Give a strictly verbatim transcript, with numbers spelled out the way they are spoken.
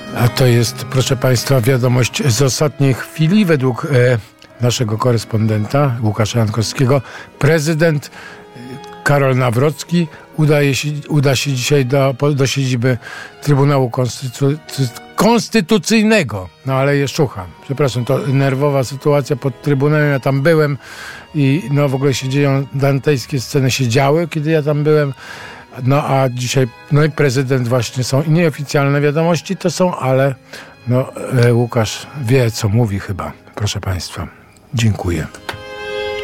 A to jest, proszę Państwa, wiadomość z ostatniej chwili. Według e, naszego korespondenta Łukasza Jankowskiego prezydent Karol Nawrocki udaje się, uda się dzisiaj do, do siedziby Trybunału Konstytu- Konstytucyjnego. No ale jest szucha. Przepraszam, to nerwowa sytuacja pod Trybunałem. Ja tam byłem i no w ogóle się dzieją dantejskie sceny, się działy, kiedy ja tam byłem. No a dzisiaj, no i prezydent właśnie są i nieoficjalne wiadomości to są, ale no e, Łukasz wie, co mówi chyba. Proszę Państwa, dziękuję.